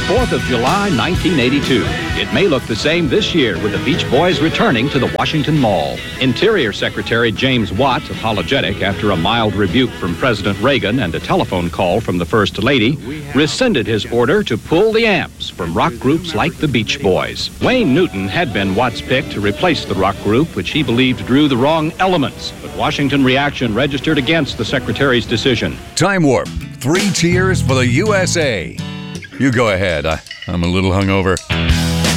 4th of July, 1982. It may look the same this year with the Beach Boys returning to the Washington Mall. Interior Secretary James Watt, apologetic after a mild rebuke from President Reagan and a telephone call from the First Lady, rescinded his order to pull the amps from rock groups like the Beach Boys. Wayne Newton had been Watt's pick to replace the rock group, which he believed drew the wrong elements. But Washington reaction registered against the Secretary's decision. Time Warp. 3 cheers for the USA. You go ahead. I'm a little hungover.